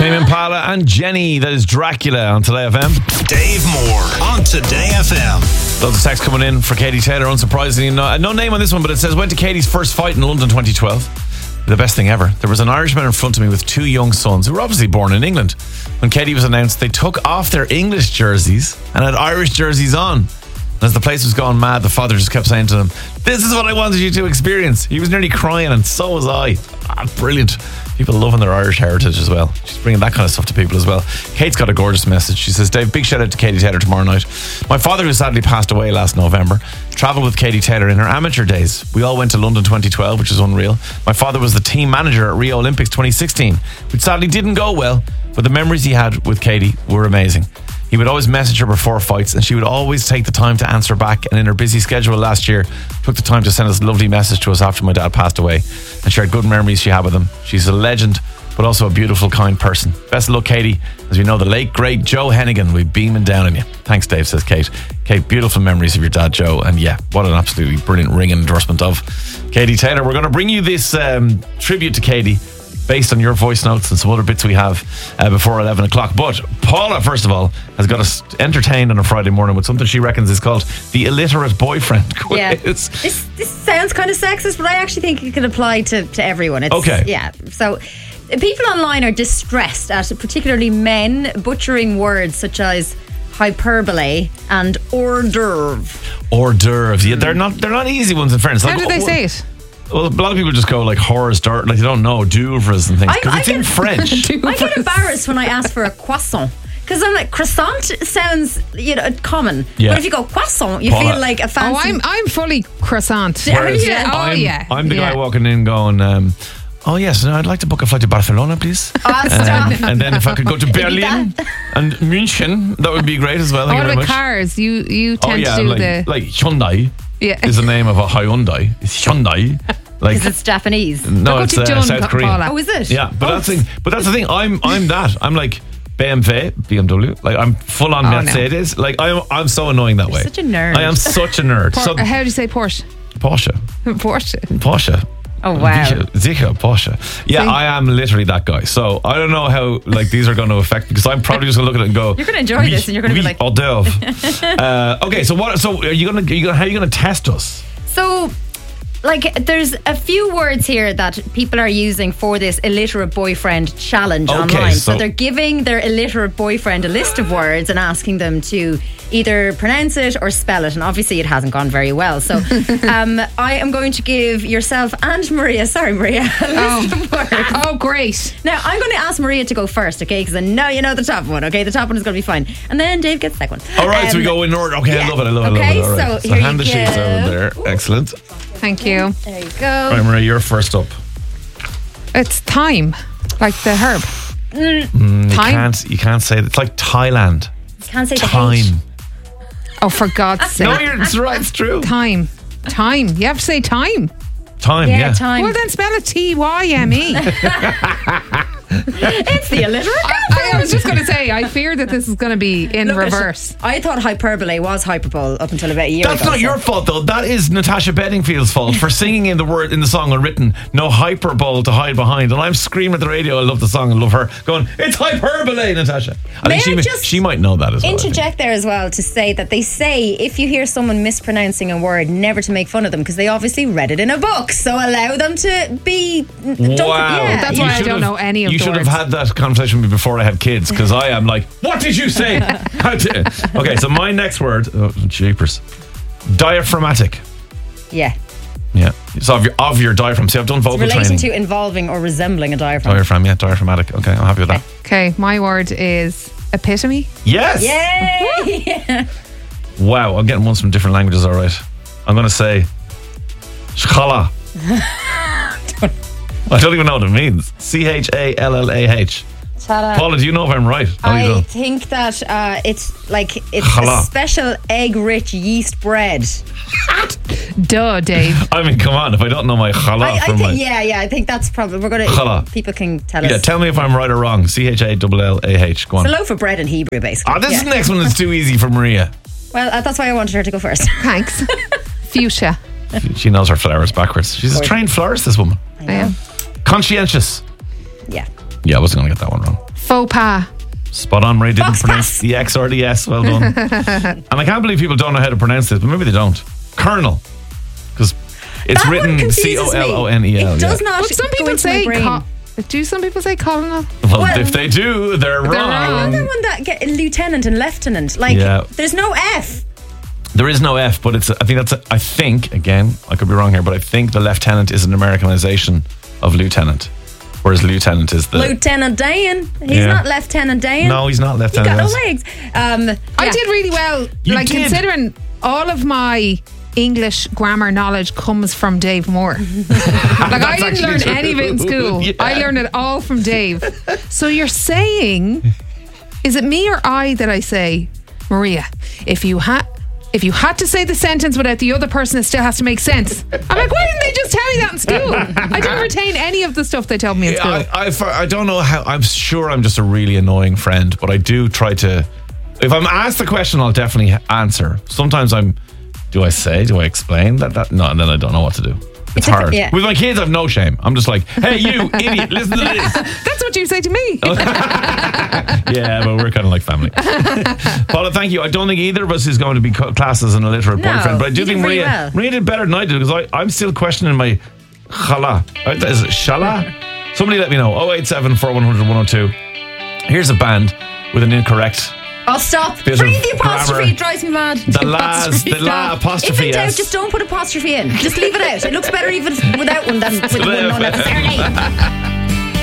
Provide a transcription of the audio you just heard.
Tame Impala and Jenny. That is Dracula on Today FM. Dave Moore on Today FM. Loads of text coming in for Katie Taylor. Unsurprisingly, no name on this one, but it says, went to Katie's first fight in London 2012. The best thing ever. There was an Irishman in front of me with two young sons who were obviously born in England. When Katie was announced, they took off their English jerseys and had Irish jerseys on. As the place was going mad, the father just kept saying to them, "This is what I wanted you to experience." He was nearly crying, and so was I. Brilliant. People loving their Irish heritage as well. She's bringing that kind of stuff to people as well. Kate's got a gorgeous message. She says, "Dave, big shout out to Katie Taylor tomorrow night. My father, who sadly passed away last November, travelled with Katie Taylor in her amateur days. We all went to London 2012, which is unreal. My father was the team manager at Rio Olympics 2016, which sadly didn't go well, but the memories he had with Katie were amazing. He would always message her before fights, and she would always take the time to answer back, and in her busy schedule last year, took the time to send us a lovely message to us after my dad passed away and shared good memories she had with him. She's a legend, but also a beautiful, kind person. Best of luck, Katie. As we know, the late, great Joe Hennigan will be beaming down on you." Thanks, Dave, says Kate. Kate, beautiful memories of your dad, Joe. And yeah, what an absolutely brilliant ringing endorsement of Katie Taylor. We're going to bring you this tribute to Katie based on your voice notes and some other bits we have before 11 o'clock. But Paula, first of all, has got us entertained on a Friday morning with something she reckons is called the illiterate boyfriend quiz. Yeah. This sounds kind of sexist, but I actually think it can apply to everyone. Okay. Yeah. So people online are distressed at particularly men butchering words such as hyperbole and hors d'oeuvre. Hors d'oeuvre. Yeah, they're not easy ones in fairness. How do they say it? Well, a lot of people just go like horrors, dirt, like they don't know d'oeuvres and things because it's in French. I get embarrassed when I ask for a croissant because I'm like, croissant sounds common, but if you go croissant, you feel like a fancy. Oh, I'm fully croissant. I'm the guy walking in going, "Oh yes, I'd like to book a flight to Barcelona, please." And then if I could go to Berlin and München, that would be great as well. Thank you very much. Cars? You tend to do like Hyundai. Yeah. Is the name of a Hyundai. It's Hyundai. Like, because it's Japanese. No, it's South Korean. Oh, is it? Yeah, but that's the thing. I'm that. I'm like BMW. Like I'm full on Mercedes. No. Like I'm so annoying that way. Such a nerd. I am such a nerd. How do you say Porsche? Porsche. Oh wow. Sicher, Porsche. Yeah, see? I am literally that guy. So I don't know how these are going to affect because I'm probably just going to look at it and go, you're going to enjoy this and you're going to be like, hors d'oeuvre. Okay, so what? So how are you going to test us? So, there's a few words here that people are using for this illiterate boyfriend challenge online. So they're giving their illiterate boyfriend a list of words and asking them to either pronounce it or spell it. And obviously it hasn't gone very well. So I am going to give yourself and Maria, a list of words. Oh, great. Now, I'm going to ask Maria to go first, okay? Because I know you know the top one, okay? The top one is going to be fine. And then Dave gets the second one. All right, so we go in order. Okay, yeah. I love it. Okay, All right. so here hand you the sheets over there. Excellent. Thank you. There you go. Right, Maria, you're first up. It's thyme, like the herb. Thyme? You can't say it. It's like Thailand. You can't say time. The H. Oh, for God's sake. No, it's right. It's true. Time. You have to say time. Time, yeah. Time. Well, then spell it T-Y-M-E. It's the illiterate. I was just going to say, I fear that this is going to be in reverse. I thought hyperbole was hyperbole up until about a year ago. That's not your fault, though. That is Natasha Bedingfield's fault for singing in the song unwritten, no hyperbole to hide behind. And I'm screaming at the radio, I love the song, I love her, going, it's hyperbole, Natasha. I think she might know that as well. Interject there as well to say that they say if you hear someone mispronouncing a word, never to make fun of them because they obviously read it in a book. So allow them to be. Wow. That's why I don't know any of you the should words. have had that conversation with me before I had kids because I am like, what did you say? Okay, so my next word, jeepers, diaphragmatic. Yeah. So of your diaphragm. See, I've done vocal training. Relation to involving or resembling a diaphragm. Diaphragmatic. Okay, I'm happy with that. Okay, my word is epitome. Yes. Yay! Wow, I'm getting ones from different languages. All right, I'm going to say Schala. I don't even know what it means. CHALLAH. Paula, do you know if I'm right? I think that it's a special egg-rich yeast bread. Duh, Dave. I mean, come on. If I don't know my challah I think that's probably. We're gonna. Challah. People can tell us. Yeah, tell me if I'm right or wrong. CHALLAH. Go on. It's a loaf of bread in Hebrew, basically. This is the next one that's too easy for Maria. Well, that's why I wanted her to go first. Thanks. Fuchsia. She knows her flowers backwards. She's a trained florist, this woman. I am. Conscientious. Yeah. Yeah, I wasn't going to get that one wrong. Faux pas. Spot on, Maria. Didn't pronounce pass. the X or the S. Well done. And I can't believe people don't know how to pronounce this, but maybe they don't. Colonel. Because it's That written one confuses Colonel. It does not But some go people into my say brain. do some people say colonel? Well, if they do, they're wrong. Another one that get lieutenant and lieutenant. Like, there's no F. There is no F, but I think, again, I could be wrong here, but I think the lieutenant is an Americanization of lieutenant. Whereas lieutenant is the... Lieutenant Dan. He's not Lieutenant Dan. No, he's not He Lieutenant got no Dan. legs. I did really well. You did. Considering all of my English grammar knowledge comes from Dave Moore. I didn't learn any of it in school. Yeah. I learned it all from Dave. So you're saying, is it me or I that I say, Maria, if you had to say the sentence without the other person, it still has to make sense. I'm like, why didn't they just tell me that in school? I didn't retain any of the stuff they told me in school. I don't know how. I'm sure I'm just a really annoying friend, but I do try to. If I'm asked the question, I'll definitely answer. Sometimes do I explain that? No, and then I don't know what to do. It's hard. Yeah. With my kids, I've no shame. I'm just like, hey, you idiot, listen to this. That's what you say to me. Yeah, but we're kind of like family. Paula, thank you. I don't think either of us is going to be classed as an illiterate boyfriend, but I do you think did really Maria did better than I did, because I'm still questioning my chala. Is it shala? Somebody let me know. 087 4100 102. Here's a band with an incorrect. Oh, stop. Bit Free of the apostrophe. grammar. It drives me mad. The la apostrophe. If in doubt, yes. just don't put apostrophe in. Just leave it out. It looks better even without one than with one unnecessarily.